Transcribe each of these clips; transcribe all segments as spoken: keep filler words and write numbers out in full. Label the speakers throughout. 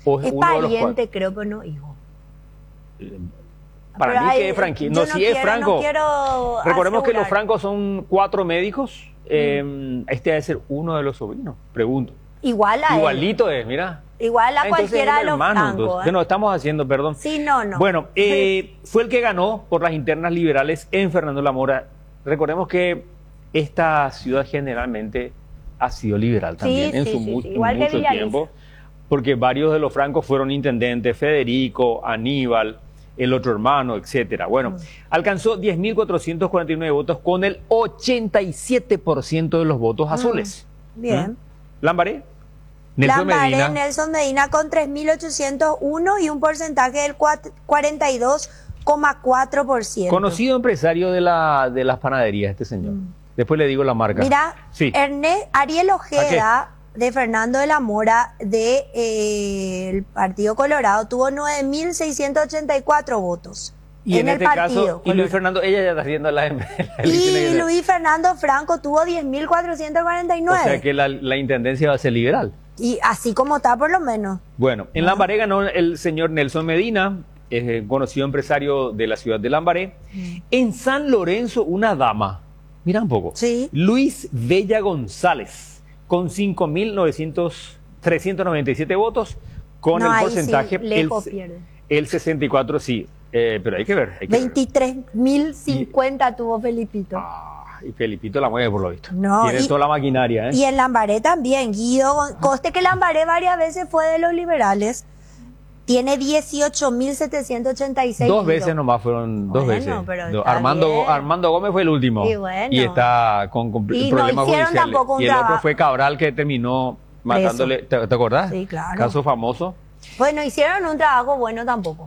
Speaker 1: ¿O es,
Speaker 2: Es
Speaker 1: uno de los
Speaker 2: pariente, creo, pero no hijo.
Speaker 1: cuatro? Para
Speaker 2: Pero
Speaker 1: mí
Speaker 2: hay-
Speaker 1: que es Frankie.
Speaker 2: yo
Speaker 1: No,
Speaker 2: no
Speaker 1: si es
Speaker 2: quiero-
Speaker 1: Franco.
Speaker 2: no quiero
Speaker 1: Recordemos que los
Speaker 2: asegurar.
Speaker 1: Francos son cuatro médicos. Eh, este debe ser uno de los sobrinos, pregunto.
Speaker 2: Igual a él.
Speaker 1: Igualito es, mira.
Speaker 2: Igual a
Speaker 1: Ah, entonces
Speaker 2: cualquiera
Speaker 1: es
Speaker 2: de
Speaker 1: el
Speaker 2: los
Speaker 1: hermano,
Speaker 2: francos.
Speaker 1: entonces.
Speaker 2: ¿eh?
Speaker 1: No, estamos haciendo, perdón.
Speaker 2: Sí, no, no.
Speaker 1: Bueno, eh, fue el que ganó por las internas liberales en Fernando La Mora. Recordemos que esta ciudad generalmente ha sido liberal también
Speaker 2: Sí,
Speaker 1: en
Speaker 2: sí,
Speaker 1: su
Speaker 2: sí,
Speaker 1: mu-
Speaker 2: sí.
Speaker 1: en
Speaker 2: Igual que
Speaker 1: mucho
Speaker 2: Villaliza.
Speaker 1: tiempo, porque varios de los francos fueron intendentes, Federico, Aníbal, el otro hermano, etcétera. Bueno,
Speaker 2: Mm.
Speaker 1: alcanzó diez mil cuatrocientos cuarenta y nueve votos con el ochenta y siete por ciento de los votos azules.
Speaker 2: Bien.
Speaker 1: ¿Mm? Lambaré, Nelson
Speaker 2: Lambaré,
Speaker 1: Medina.
Speaker 2: Nelson Medina con tres mil ochocientos uno y un porcentaje del cuarenta y dos coma cuatro por ciento.
Speaker 1: Conocido empresario de, la, de las panaderías, este señor. Después le digo la marca.
Speaker 2: Mira,
Speaker 1: Sí.
Speaker 2: Ernest, Ariel Ojeda, de Fernando de la Mora, de, eh, el Partido Colorado, tuvo nueve mil seiscientos ochenta y cuatro votos.
Speaker 1: Y en,
Speaker 2: el
Speaker 1: este
Speaker 2: Partido
Speaker 1: caso, y Luis
Speaker 2: Colorado.
Speaker 1: Fernando, ella ya está haciendo las las elecciones
Speaker 2: Y
Speaker 1: que-
Speaker 2: Luis Fernando Franco tuvo diez mil cuatrocientos cuarenta y
Speaker 1: O
Speaker 2: nueve.
Speaker 1: sea que la, la intendencia va a ser liberal.
Speaker 2: Y así como está, por lo menos.
Speaker 1: Bueno, en Lambaré ganó el señor Nelson Medina, eh, conocido empresario de la ciudad de Lambaré. En San Lorenzo, una dama, mira un poco,
Speaker 2: Sí.
Speaker 1: Luis Bella González, con cinco mil trescientos noventa y siete votos, con
Speaker 2: No,
Speaker 1: el
Speaker 2: ahí
Speaker 1: porcentaje,
Speaker 2: sí, lejos
Speaker 1: el,
Speaker 2: pierde.
Speaker 1: el sesenta y cuatro sí, eh, pero hay que ver. Hay que ver.
Speaker 2: veintitrés mil cincuenta tuvo Felipito.
Speaker 1: Ah, y Felipito la mueve por lo visto.
Speaker 2: No,
Speaker 1: Tiene
Speaker 2: y-
Speaker 1: toda la maquinaria, ¿eh?
Speaker 2: Y en Lambaré también, Guido, Gon- coste que Lambaré varias veces fue de los liberales, tiene dieciocho mil setecientos ochenta y seis.
Speaker 1: Dos veces nomás fueron, dos
Speaker 2: Bueno,
Speaker 1: veces.
Speaker 2: pero
Speaker 1: Do-
Speaker 2: está
Speaker 1: Armando,
Speaker 2: bien.
Speaker 1: Armando Gómez fue el último.
Speaker 2: Y bueno.
Speaker 1: Y está con, con
Speaker 2: Y no
Speaker 1: problemas
Speaker 2: hicieron
Speaker 1: judiciales.
Speaker 2: tampoco un
Speaker 1: Y el otro
Speaker 2: trabajo.
Speaker 1: fue Cabral, que terminó matándole. ¿Te, te acordás?
Speaker 2: Sí, claro.
Speaker 1: Caso famoso.
Speaker 2: Bueno, hicieron un trabajo bueno tampoco.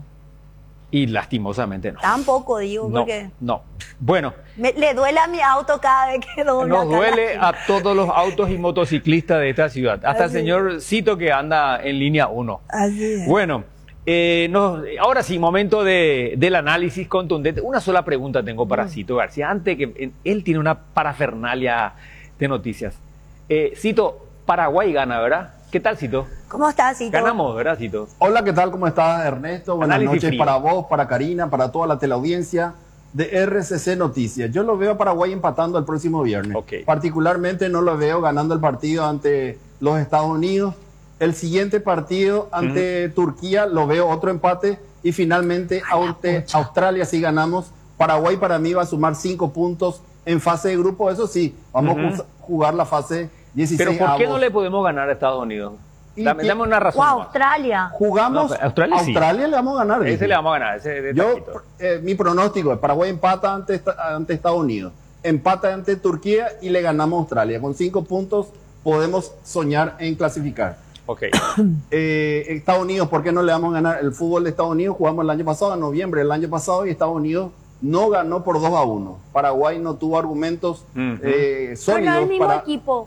Speaker 1: Y lastimosamente no.
Speaker 2: Tampoco digo,
Speaker 1: No,
Speaker 2: porque
Speaker 1: no. Bueno,
Speaker 2: me- le duele a mi auto cada vez que dobla.
Speaker 1: nos
Speaker 2: acá la
Speaker 1: duele
Speaker 2: esquina.
Speaker 1: a todos los autos y motociclistas de esta ciudad. Hasta el
Speaker 2: Así es.
Speaker 1: señor Cito, que anda en línea uno.
Speaker 2: Así es.
Speaker 1: Bueno, eh, nos- ahora sí, momento de, del análisis contundente. Una sola pregunta tengo para Cito García. Antes que eh, él tiene una parafernalia de noticias. Eh, Cito, Paraguay gana, ¿verdad? ¿Qué tal, Cito?
Speaker 2: ¿Cómo estás, Cito?
Speaker 1: Ganamos, ¿verdad, Cito?
Speaker 3: Hola, ¿qué tal? ¿Cómo estás, Ernesto? Buenas
Speaker 1: Análisis
Speaker 3: noches
Speaker 1: frío.
Speaker 3: para vos, para Karina, para toda la teleaudiencia de R C C Noticias. Yo lo veo a Paraguay empatando el próximo viernes.
Speaker 1: Ok.
Speaker 3: Particularmente no lo veo ganando el partido ante los Estados Unidos. El siguiente partido ante Turquía lo veo otro empate. Y finalmente ante Australia, si ganamos, Paraguay para mí va a sumar cinco puntos en fase de grupo. Eso sí, vamos
Speaker 1: Ujú.
Speaker 3: a jugar la fase dieciséis.
Speaker 1: Pero ¿por qué no
Speaker 3: avos.
Speaker 1: le podemos ganar a Estados Unidos?
Speaker 3: Y
Speaker 1: Dame,
Speaker 3: que-
Speaker 1: dame una
Speaker 2: O
Speaker 1: razón.
Speaker 2: a
Speaker 1: más.
Speaker 2: Australia.
Speaker 3: Jugamos
Speaker 1: No, Australia sí.
Speaker 3: Australia le vamos a ganar.
Speaker 1: Ese
Speaker 3: dije.
Speaker 1: le vamos a ganar, ese de
Speaker 3: Yo,
Speaker 1: taquito.
Speaker 3: eh, mi pronóstico es Paraguay empata ante, esta- ante Estados Unidos, empata ante Turquía y le ganamos a Australia. Con cinco puntos podemos soñar en clasificar.
Speaker 1: Ok.
Speaker 3: Eh, Estados Unidos, ¿por qué no le vamos a ganar? El fútbol de Estados Unidos jugamos el año pasado, en noviembre del año pasado, y Estados Unidos no ganó por dos a uno. Paraguay no tuvo argumentos
Speaker 1: Ujú.
Speaker 3: eh, sólidos
Speaker 2: Bueno, el mismo
Speaker 3: para...
Speaker 2: equipo.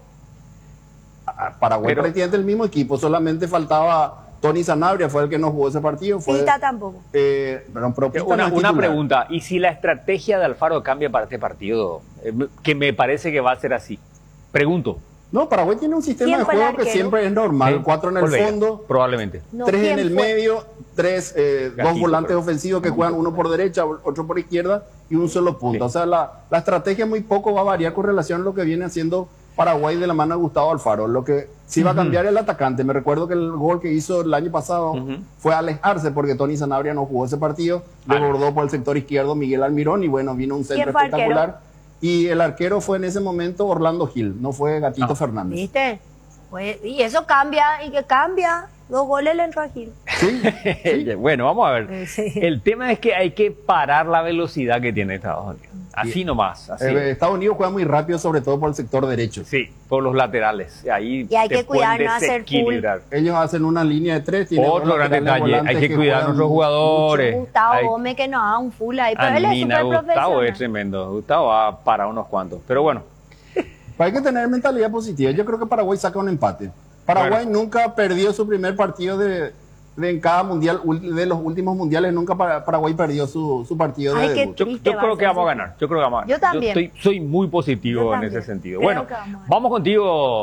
Speaker 3: a- Paraguay
Speaker 1: Pero-
Speaker 3: prácticamente el mismo equipo, solamente faltaba Tony Sanabria, fue el que no jugó ese partido. Fue,
Speaker 2: Pita tampoco.
Speaker 3: eh, pero, pero Pita no
Speaker 1: Una,
Speaker 3: es
Speaker 1: una
Speaker 3: titular.
Speaker 1: pregunta, ¿y si la estrategia de Alfaro cambia para este partido? Eh, que me parece que va a ser así. Pregunto.
Speaker 3: No, Paraguay tiene un sistema
Speaker 2: ¿Quién
Speaker 3: de
Speaker 2: fue el
Speaker 3: juego que
Speaker 2: arquero?
Speaker 3: siempre es normal.
Speaker 1: ¿Sí?
Speaker 3: Cuatro en el
Speaker 1: Olvera,
Speaker 3: fondo,
Speaker 1: probablemente.
Speaker 2: No,
Speaker 3: tres en
Speaker 2: ¿quién
Speaker 3: el
Speaker 2: fue?
Speaker 3: medio, tres, eh, dos
Speaker 1: Gatito,
Speaker 3: volantes
Speaker 1: pero-
Speaker 3: ofensivos que juegan uno por derecha, otro por izquierda y un solo punto.
Speaker 1: Sí.
Speaker 3: O sea, la, la estrategia muy poco va a variar con relación a lo que viene haciendo Paraguay de la mano de Gustavo Alfaro. Lo que sí va a cambiar es el atacante. Me recuerdo que el gol que hizo el año pasado
Speaker 1: Ujú.
Speaker 3: fue Alex Arce, porque Tony Sanabria no jugó ese partido.
Speaker 1: Vale.
Speaker 3: Desbordó por el sector izquierdo Miguel Almirón y bueno, vino un centro
Speaker 2: ¿Quién fue arquero?
Speaker 3: espectacular. Y el arquero fue en ese momento Orlando Gil, no fue Gatito
Speaker 1: No.
Speaker 3: Fernández.
Speaker 2: ¿Viste? Pues, y eso cambia, y que cambia. Dos goles le entró a Gil.
Speaker 3: Sí, sí.
Speaker 1: Bueno, vamos a ver.
Speaker 2: Eh, sí.
Speaker 1: El tema es que hay que parar la velocidad que tiene Estados Unidos. Así nomás. Así.
Speaker 3: Eh, Estados Unidos juega muy rápido, sobre todo por el sector derecho.
Speaker 1: Sí, por los laterales. Ahí
Speaker 2: Y hay
Speaker 1: te
Speaker 2: que cuidar
Speaker 1: pueden
Speaker 2: no hacer full.
Speaker 1: desequilibrar.
Speaker 3: Ellos hacen una línea de tres. tienen
Speaker 1: Otro
Speaker 3: dos
Speaker 1: gran
Speaker 3: laterales
Speaker 1: detalle,
Speaker 3: volantes
Speaker 1: hay que cuidar a
Speaker 3: juegan
Speaker 1: nuestros jugadores.
Speaker 2: Gustavo
Speaker 1: Hay-
Speaker 2: Gómez que no haga un full ahí, pero
Speaker 1: A
Speaker 2: él es
Speaker 1: mí,
Speaker 2: súper
Speaker 1: Gustavo
Speaker 2: profesional.
Speaker 1: es tremendo. Gustavo va para unos cuantos. Pero bueno,
Speaker 3: Pero hay que tener mentalidad positiva. Yo creo que Paraguay saca un empate. Paraguay
Speaker 1: Bueno.
Speaker 3: nunca perdió su primer partido de, de en cada mundial, ul- de los últimos mundiales, nunca para- Paraguay perdió su, su partido de
Speaker 2: Ay, qué
Speaker 3: debut.
Speaker 1: yo,
Speaker 2: Triste
Speaker 1: yo
Speaker 2: va
Speaker 1: creo
Speaker 2: a
Speaker 1: que
Speaker 2: ser
Speaker 1: vamos a
Speaker 2: ese.
Speaker 1: ganar. Yo creo que vamos a ganar.
Speaker 2: Yo también.
Speaker 1: estoy, soy muy positivo
Speaker 2: Yo
Speaker 1: en
Speaker 2: también.
Speaker 1: ese sentido.
Speaker 2: Creo
Speaker 1: Bueno,
Speaker 2: que vamos a ganar.
Speaker 1: vamos contigo,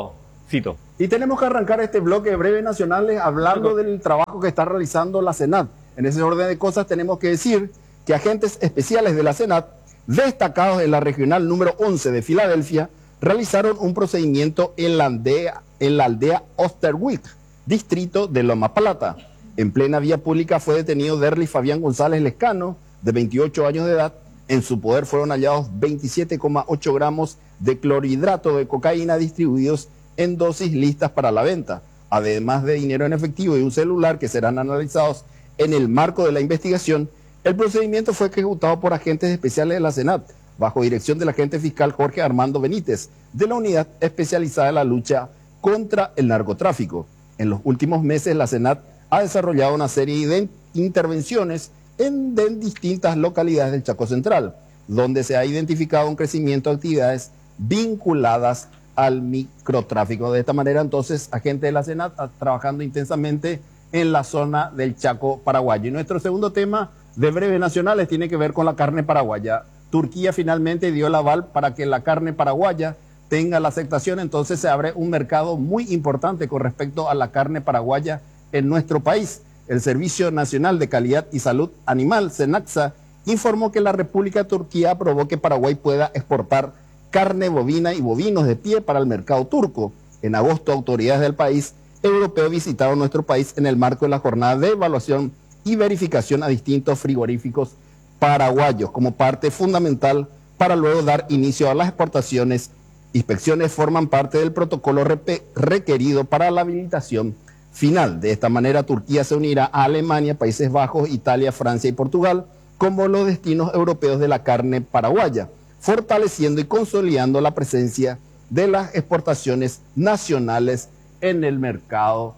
Speaker 1: Cito.
Speaker 3: Y tenemos que arrancar este bloque de breves nacionales hablando del trabajo que está realizando la Senat. En ese orden de cosas tenemos que decir que agentes especiales de la Senat, destacados en la regional número once de Filadelfia, realizaron un procedimiento en la aldea, en la aldea Osterwick, distrito de Loma Plata. En plena vía pública fue detenido Derly Fabián González Lescano, de veintiocho años de edad. En su poder fueron hallados veintisiete coma ocho gramos de clorhidrato de cocaína distribuidos en dosis listas para la venta, además de dinero en efectivo y un celular que serán analizados en el marco de la investigación. El procedimiento fue ejecutado por agentes especiales de la Senat, bajo dirección del agente fiscal Jorge Armando Benítez, de la Unidad Especializada en la Lucha contra el Narcotráfico. En los últimos meses, la Senat ha desarrollado una serie de intervenciones en, en distintas localidades del Chaco Central, donde se ha identificado un crecimiento de actividades vinculadas al microtráfico. De esta manera, entonces, agentes de la Senat trabajando intensamente en la zona del Chaco paraguayo. Y nuestro segundo tema de breves nacionales tiene que ver con la carne paraguaya. Turquía finalmente dio el aval para que la carne paraguaya tenga la aceptación, entonces se abre un mercado muy importante con respecto a la carne paraguaya en nuestro país. El Servicio Nacional de Calidad y Salud Animal, SENACSA, informó que la República de Turquía aprobó que Paraguay pueda exportar carne bovina y bovinos de pie para el mercado turco. En agosto, autoridades del país europeo visitaron nuestro país en el marco de la jornada de evaluación y verificación a distintos frigoríficos paraguayos como parte fundamental para luego dar inicio a las exportaciones. Inspecciones forman parte del protocolo requerido para la habilitación final. De esta manera, Turquía se unirá a Alemania, Países Bajos, Italia, Francia y Portugal como los destinos europeos de la carne paraguaya, fortaleciendo y consolidando la presencia de las exportaciones nacionales en el mercado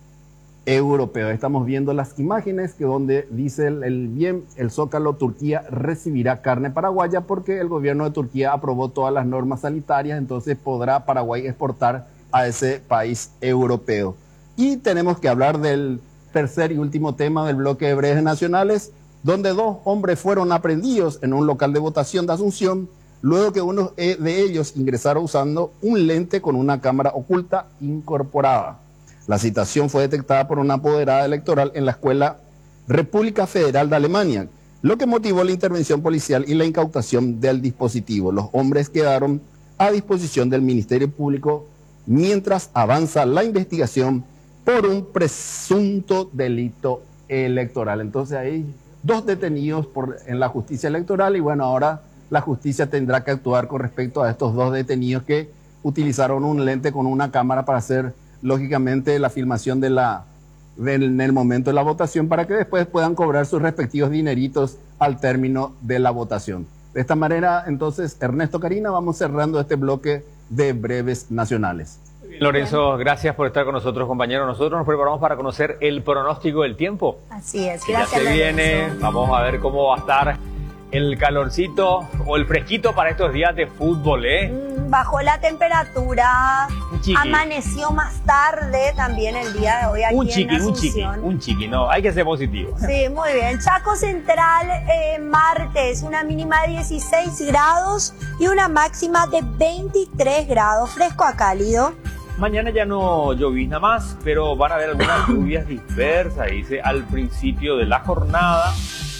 Speaker 3: europeo. Estamos viendo las imágenes que donde dice el, el bien, el Zócalo, Turquía recibirá carne paraguaya porque el gobierno de Turquía aprobó todas las normas sanitarias, entonces podrá Paraguay exportar a ese país europeo. Y tenemos que hablar del tercer y último tema del bloque de breves nacionales, donde dos hombres fueron aprehendidos en un local de votación de Asunción, luego que uno de ellos ingresara usando un lente con una cámara oculta incorporada. La citación fue detectada por una apoderada electoral en la Escuela República Federal de Alemania, lo que motivó la intervención policial y la incautación del dispositivo. Los hombres quedaron a disposición del Ministerio Público mientras avanza la investigación por un presunto delito electoral. Entonces hay dos detenidos por, en la justicia electoral y bueno, ahora la justicia tendrá que actuar con respecto a estos dos detenidos que utilizaron un lente con una cámara para hacer, lógicamente, la filmación de la, del, en el momento de la votación para que después puedan cobrar sus respectivos dineritos al término de la votación. De esta manera, entonces, Ernesto, Karina, vamos cerrando este bloque de breves nacionales.
Speaker 1: Lorenzo, gracias por estar con nosotros, compañeros. Nosotros nos preparamos para conocer el pronóstico del tiempo.
Speaker 2: Así es,
Speaker 1: gracias. Ya se viene, vamos a ver cómo va a estar el calorcito o el fresquito para estos días de fútbol, ¿eh?
Speaker 2: Bajó la temperatura,
Speaker 1: un chiqui.
Speaker 2: Amaneció más tarde también el día de hoy aquí
Speaker 1: un
Speaker 2: en
Speaker 1: chiqui,
Speaker 2: Asunción.
Speaker 1: Un chiqui, un chiqui, no, hay que ser positivo.
Speaker 2: Sí, muy bien. Chaco Central, eh, martes, una mínima de dieciséis grados y una máxima de veintitrés grados, fresco a cálido.
Speaker 1: Mañana ya no llovizna más, pero van a haber algunas lluvias dispersas, dice, al principio de la jornada,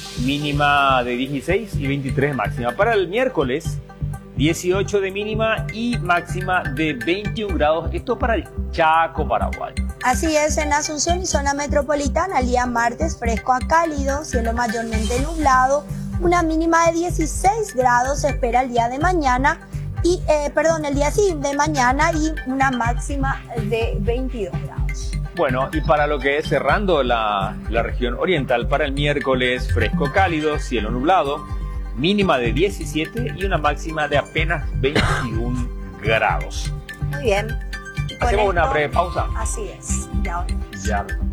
Speaker 1: mínima de dieciséis y veintitrés máxima. Para el miércoles, dieciocho de mínima y máxima de veintiún grados. Esto para el Chaco paraguayo.
Speaker 2: Así es, en Asunción y zona metropolitana, el día martes fresco a cálido, cielo mayormente nublado, una mínima de dieciséis grados se espera el día de mañana. Y, eh, perdón, el día sí, de mañana y una máxima de veintidós grados.
Speaker 1: Bueno, y para lo que es cerrando la, la región oriental, para el miércoles fresco cálido, cielo nublado, mínima de diecisiete y una máxima de apenas veintiún grados.
Speaker 2: Muy bien.
Speaker 1: Hacemos una breve pausa.
Speaker 2: Así es. Ya.
Speaker 1: Ya.